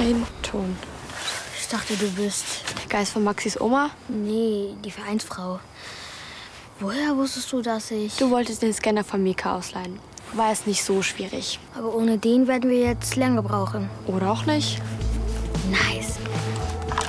Kein Ton. Ich dachte, du bist... Der Geist von Maxis Oma? Nee, die Vereinsfrau. Woher wusstest du, dass ich... Du wolltest den Scanner von Mika ausleihen. War es nicht so schwierig. Aber ohne den werden wir jetzt länger brauchen. Oder auch nicht.